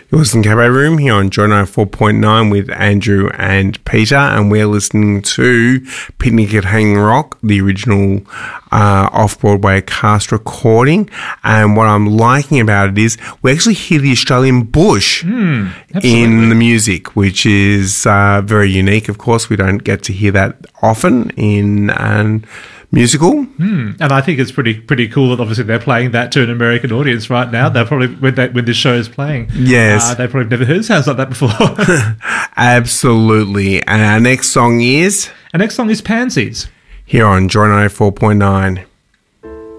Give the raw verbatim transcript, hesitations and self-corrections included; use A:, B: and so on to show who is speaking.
A: You're listening to Cabaret Room here on Joy ninety-four point nine with Andrew and Peter, and we're listening to Picnic at Hanging Rock, the original uh, off-Broadway cast recording. And what I'm liking about it is we actually hear the Australian bush
B: mm,
A: in the music, which is uh, very unique. Of course, we don't get to hear that often in an musical.
B: Mm. And I think it's pretty pretty cool that obviously they're playing that to an American audience right now. They're probably, when, they, when this show is playing,
A: yes,
B: uh, they've probably never heard sounds like that before.
A: Absolutely. And our next song is?
B: Our next song is Pansies.
A: Here on Joy ninety-four point nine.